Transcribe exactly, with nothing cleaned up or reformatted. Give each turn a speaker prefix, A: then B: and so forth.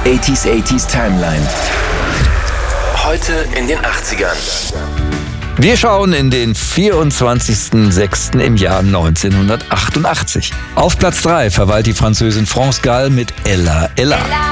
A: achtziger achtziger Timeline. Heute in den achtzigern.
B: Wir schauen in den vierundzwanzigsten sechsten im Jahr neunzehnhundertachtundachtzig. Auf Platz drei verweilt die Französin France Gall mit Ella Ella.